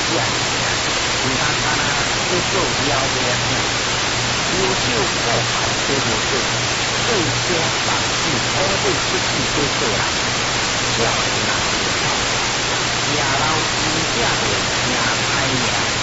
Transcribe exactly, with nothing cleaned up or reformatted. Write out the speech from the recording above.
只啊物件，唔通干啊去做了袂啊啥，优秀过好皆无做，最终放弃可对出去做做人，少年人袂好，夜老真正袂听歹命。